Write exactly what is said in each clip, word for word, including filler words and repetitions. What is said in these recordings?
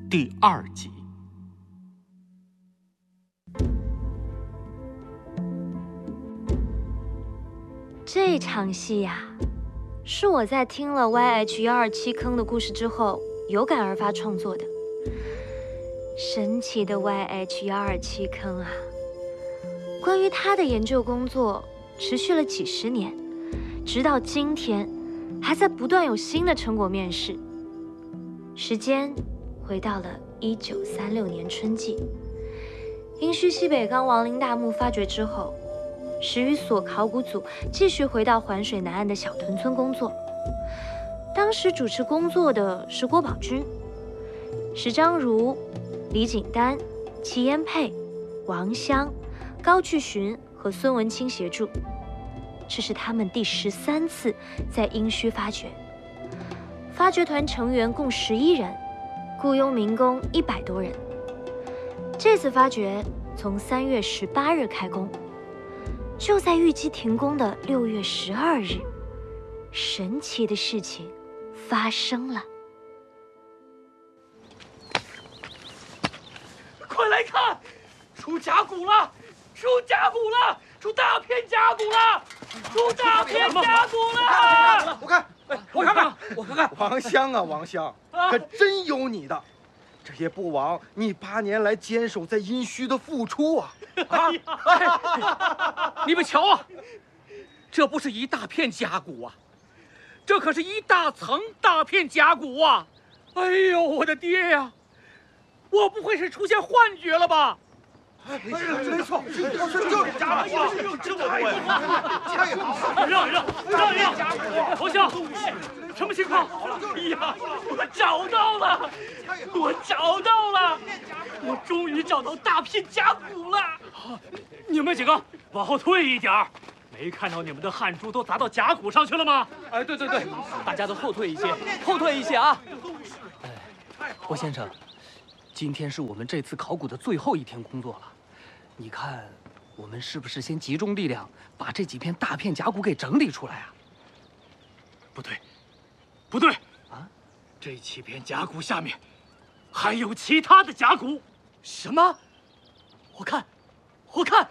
第二集。 这场戏呀、啊，是我在听了 Y H 一二七坑的故事之后有感而发创作的。神奇的 Y H 一二七坑啊！关于他的研究工作持续了几十年，直到今天，还在不断有新的成果面世。时间回到了一九三六年春季，殷墟西北刚王陵大墓发掘之后，石语所考古组继续回到环水南岸的小屯村工作。当时主持工作的是郭宝钧、石章如、李锦丹、齐延佩、王湘、高巨寻和孙文清协助。这是他们第十三次在殷墟发掘，发掘团成员共十一人，雇佣民工一百多人。这次发掘从三月十八日开工，就在预计停工的六月十二日，神奇的事情发生了。 快来看，出甲骨了！出甲骨了！出大片甲骨了！出大片甲骨了！ 我看， 哎，我看看，我看看。 王湘啊，王湘，可真有你的！这也不枉你八年来坚守在殷墟的付出啊！ 啊！哎，你们瞧啊，这不是一大片甲骨啊，这可是一大层大片甲骨啊！哎呦，我的爹呀！我不会是出现幻觉了吧？ 哎，没错，这就是甲骨啊！这么多呀！ 让一让，让一让！王湘，什么情况？哎呀，我找到了！我找到了！我终于找到大片甲骨了！你们几个往后退一点儿，没看到你们的汗珠都砸到甲骨上去了吗？ 哎，对对对，大家都后退一些，后退一些啊！哎，郭先生，今天是我们这次考古的最后一天工作了，你看，我们是不是先集中力量把这几片大片甲骨给整理出来啊？ 不对，不对啊！ 这几片甲骨下面还有其他的甲骨。什么？我看，我看！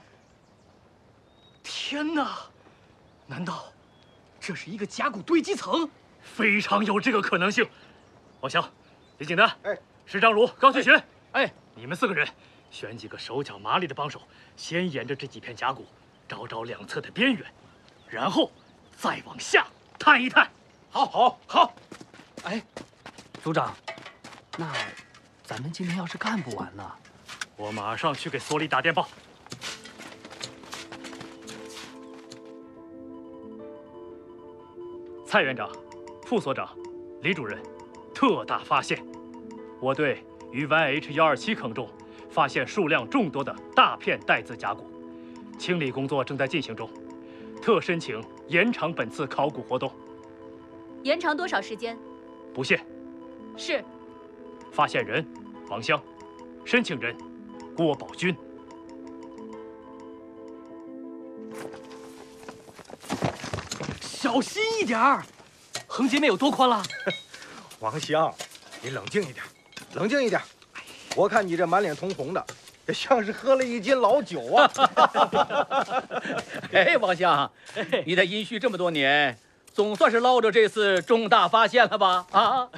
天哪！难道这是一个甲骨堆积层？非常有这个可能性。王湘、李锦丹、 哎， 石章如、高巨寻， 哎， 你们四个人选几个手脚麻利的帮手，先沿着这几片甲骨找找两侧的边缘，然后再往下探一探。 好，好，好。哎，组长，那咱们今天要是干不完呢？ 我马上去给所里打电报。蔡园长、副所长、李主任，特大发现！我队于 Y H 一二七坑中发现数量众多的大片带字甲骨，清理工作正在进行中，特申请延长本次考古活动。 延长多少时间？ 不限。 是。 发现人王湘，申请人郭宝钧。小心一点儿，横截面有多宽了？ 王湘，你冷静一点，冷静一点。我看你这满脸通红的，也像是喝了一斤老酒啊！ 哎，王湘，你在殷墟这么多年，总算是捞着这次重大发现了吧？啊！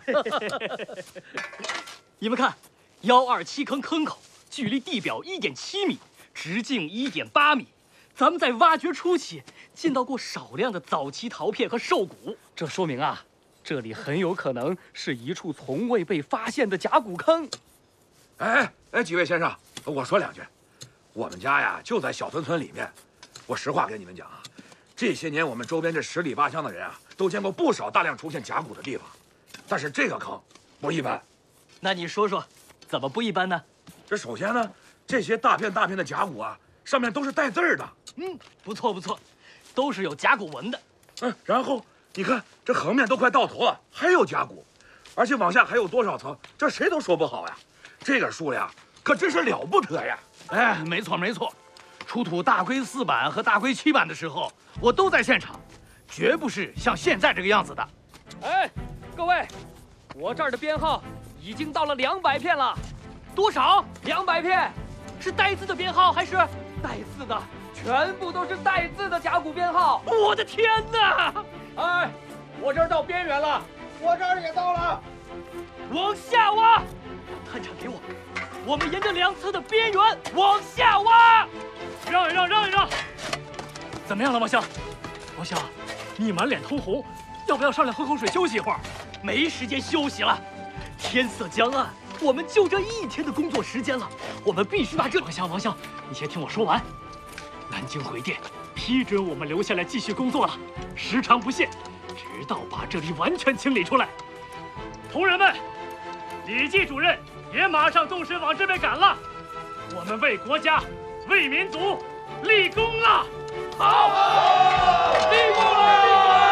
你们看，幺二七坑坑口距离地表一点七米，直径一点八米。咱们在挖掘初期见到过少量的早期陶片和兽骨， 这说明啊，这里很有可能是一处从未被发现的甲骨坑。 哎哎，几位先生，我说两句。我们家呀就在小屯村里面。我实话跟你们讲啊，这些年我们周边这十里八乡的人啊，都见过不少大量出现甲骨的地方，但是这个坑不一般。 那你说说，怎么不一般呢？ 这首先呢，这些大片大片的甲骨啊，上面都是带字儿的。 嗯，不错不错，都是有甲骨文的。 嗯，然后你看这横面都快到头了，还有甲骨，而且往下还有多少层，这谁都说不好呀。这个数量可真是了不得呀！ 哎，没错没错，出土大龟四板和大龟七板的时候，我都在现场，绝不是像现在这个样子的。 哎，各位，我这儿的编号已经到了两百片了。多少？两百片，是带字的编号还是带字的？全部都是带字的甲骨编号。 我的天哪！ 哎，我这儿到边缘了， 我这儿也到了。 往下挖，探长给我，我们沿着梁侧的边缘往下挖。让一让，让一让。怎么样了，王香？王香，你满脸通红，要不要上来喝口水休息一会儿？没时间休息了，天色将暗，我们就这一天的工作时间了，我们必须把这……王香，王香，你先听我说完。南京回电批准我们留下来继续工作了，时长不限，直到把这里完全清理出来。同仁们，李季主任也马上动身往这边赶了。我们为国家、为民族立功了！好，立功了！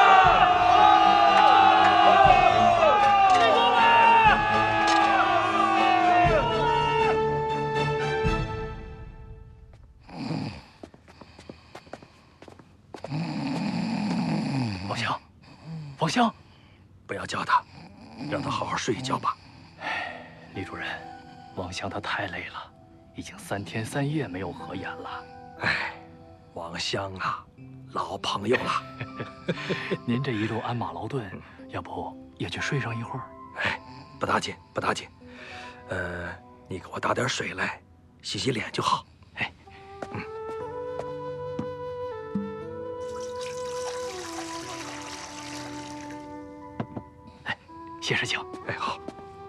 立功了！ 王香，王香，不要叫他，让他好好睡一觉吧。 李主任，王香他太累了，已经三天三夜没有合眼了。 哎，王香啊，老朋友了。 您这一路鞍马劳顿，要不也去睡上一会儿？ 哎，不打紧，不打紧。呃，你给我打点水来，洗洗脸就好。 哎， 嗯。 哎，先生请。 哎，好。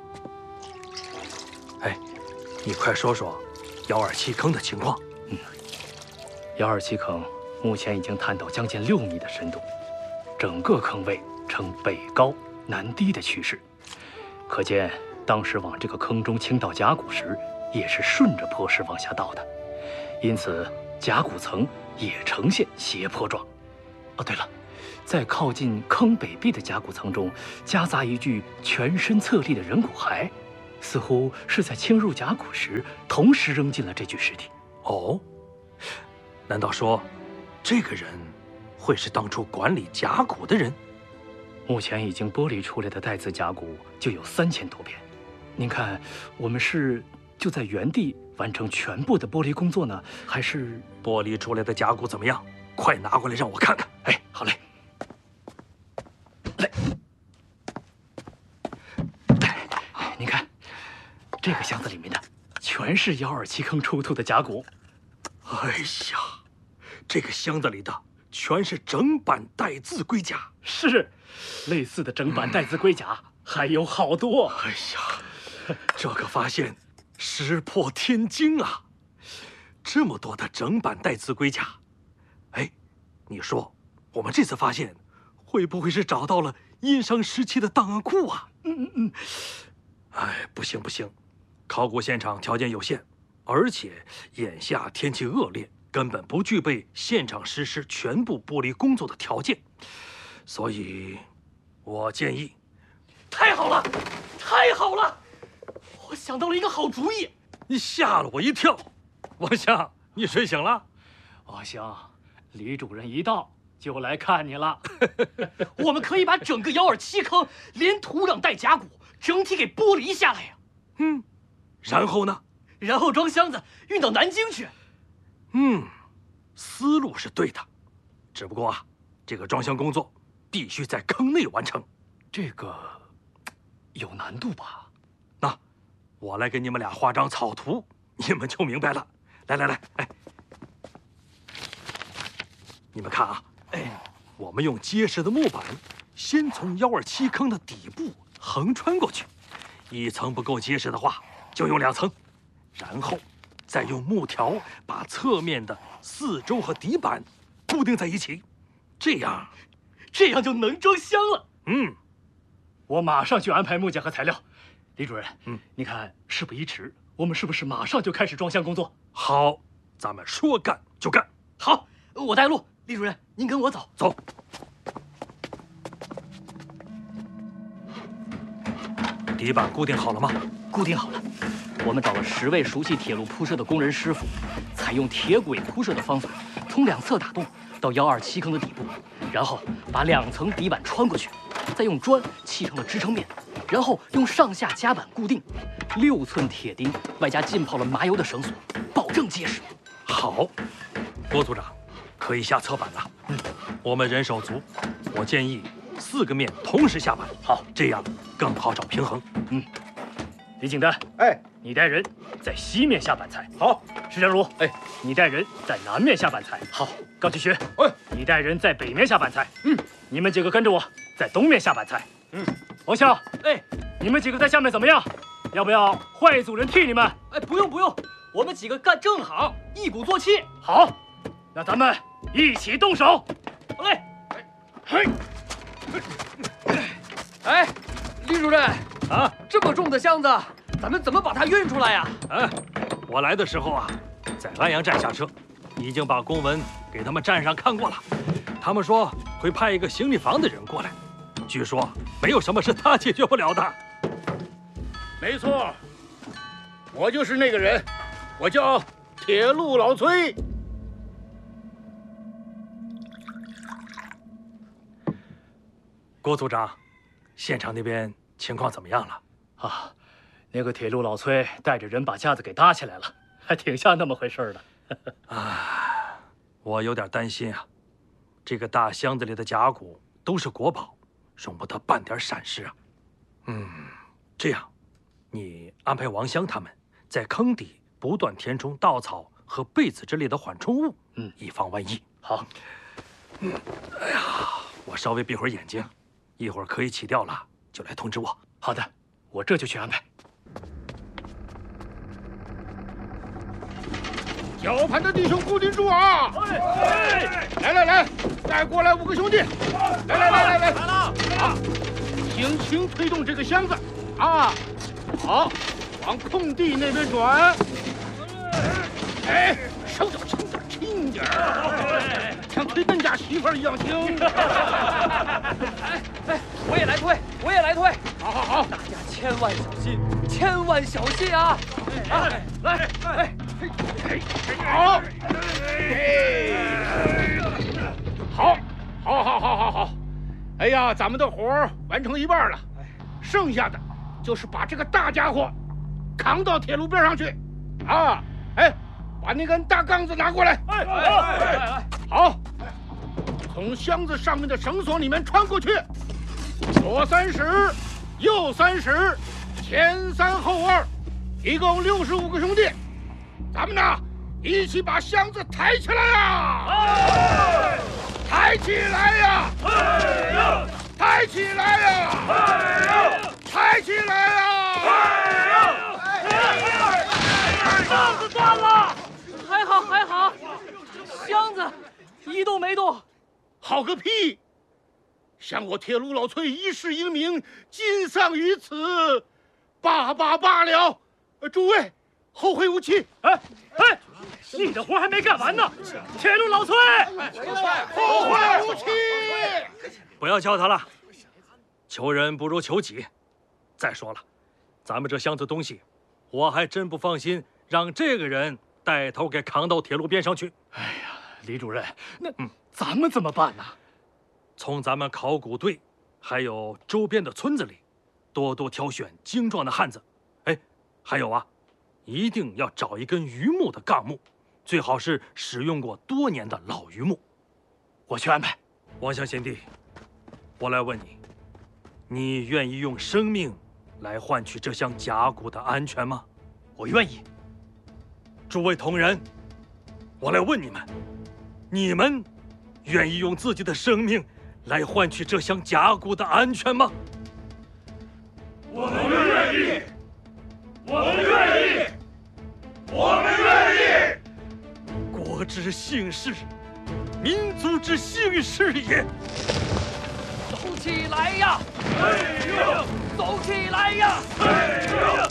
哎，你快说说幺二七坑的情况。 嗯，幺二七坑目前已经探到将近六米的深度，整个坑位呈北高南低的趋势，可见当时往这个坑中倾倒甲骨时，也是顺着坡势往下倒的，因此甲骨层也呈现斜坡状。哦，对了，在靠近坑北壁的甲骨层中，夹杂一具全身侧立的人骨骸。似乎是在倾入甲骨时，同时扔进了这具尸体。 哦，难道说，这个人会是当初管理甲骨的人？ 目前已经剥离出来的带字甲骨就有三千多片。您看，我们是就在原地完成全部的剥离工作呢，还是剥离出来的甲骨怎么样？快拿过来让我看看。 哎，好嘞。来，您看。这个箱子里面的全是幺二七坑出土的甲骨。 哎呀，这个箱子里的全是整板带字龟甲。 是，类似的整板带字龟甲还有好多。 哎呀，这个发现石破天惊啊！这么多的整板带字龟甲，哎，你说我们这次发现会不会是找到了殷商时期的档案库啊？ 嗯嗯嗯。 哎，不行不行。考古现场条件有限，而且眼下天气恶劣，根本不具备现场实施全部剥离工作的条件，所以，我建议。 太好了，太好了！我想到了一个好主意。 你吓了我一跳，王香，你睡醒了？ 王香，李主任一到就来看你了。 我们可以把整个幺二七坑连土壤带甲骨整体给剥离下来呀。 嗯。然后呢？ 然后装箱子运到南京去。 嗯，思路是对的，只不过啊，这个装箱工作必须在坑内完成， 这个有难度吧？ 那我来给你们俩画张草图，你们就明白了。来来来，哎，你们看啊，哎，我们用结实的木板，先从幺二七坑的底部横穿过去，一层不够结实的话。就用两层，然后再用木条把侧面的四周和底板固定在一起，这样， 这样就能装箱了。 嗯， 我马上去安排木匠和材料。李主任， 嗯， 你看事不宜迟，我们是不是马上就开始装箱工作？ 好，咱们说干就干。 好，我带路。李主任，您跟我走。 走。底板固定好了吗？ 固定好了。我们找了十位熟悉铁路铺设的工人师傅，采用铁轨铺设的方法，从两侧打洞到幺二七坑的底部，然后把两层底板穿过去，再用砖砌成了支撑面， 然后用上下夹板固定，六寸铁钉外加浸泡了麻油的绳索，保证结实。 好，郭组长，可以下侧板了。嗯，我们人手足，我建议四个面同时下板。 好， 这样更好找平衡。 嗯，李景丹， 哎， 你带人在西面下板材。 好。 石江如， 哎， 你带人在南面下板材。 好。 高启学， 哎， 你带人在北面下板材。 嗯， 你们几个跟着我，在东面下板材。 嗯， 王笑， 哎， 你们几个在下面怎么样？要不要换一组人替你们？ 哎，不用不用，我们几个干正好，一鼓作气。 好，那咱们一起动手。 好嘞。 嘿， 哎，李主任啊， 这么重的箱子，咱们怎么把它运出来呀？ 哎，我来的时候啊，在安阳站下车，已经把公文给他们站上看过了。他们说会派一个行李房的人过来，据说没有什么是他解决不了的。 没错，我就是那个人，我叫铁路老崔。 郭组长，现场那边情况怎么样了？ 啊，那个铁路老崔带着人把架子给搭起来了，还挺像那么回事的。 啊，我有点担心啊，这个大箱子里的甲骨都是国宝，容不得半点闪失啊。嗯，这样，你安排王香他们在坑底不断填充稻草和被子之类的缓冲物， 嗯， 以防万一。 好。 嗯，哎呀，我稍微闭会儿眼睛，一会儿可以起调了，就来通知我。 好的，我这就去安排。 绞盘的弟兄固定住啊！来来来，再过来五个兄弟！来来来来来，来了！啊，轻轻推动这个箱子，啊，好，往空地那边转。哎，手脚轻点，轻点儿，像推恁家媳妇儿一样轻。 哎哎，我也来推，我也来推。 好好好， 大家千万小心，千万小心啊！啊，来，哎。 好，好，好，好，好，好，好！哎呀，咱们的活儿完成一半了，剩下的就是把这个大家伙扛到铁路边上去，啊！哎，把那根大杠子拿过来。 哎哎哎！ 好，从箱子上面的绳索里面穿过去，左三十，右三十，前三后二，一共六十五个兄弟。咱们呢，一起把箱子抬起来呀！抬起来呀！抬起来呀！抬起来呀！ 箱子断了，还好还好，箱子一动没动。 好个屁！像我铁路老崔一世英名，尽丧于此，罢罢罢了！诸位。后会无期！ 哎哎，你的活还没干完呢！铁路老崔， 后会无期！ 不要叫他了，求人不如求己。再说了，咱们这箱子东西，我还真不放心让这个人带头给扛到铁路边上去。 哎呀，李主任，那嗯，咱们怎么办呢？ 从咱们考古队，还有周边的村子里，多多挑选精壮的汉子。哎，还有啊。一定要找一根榆木的杠木，最好是使用过多年的老榆木。 我去安排。 王香贤弟，我来问你，你愿意用生命来换取这箱甲骨的安全吗？ 我愿意。 诸位同仁，我来问你们，你们愿意用自己的生命来换取这箱甲骨的安全吗？ 我们愿意。我们愿意。我们愿意！ 国之幸事，民族之幸事也。 走起来呀！ 哎呦！ 走起来呀！ 哎呦！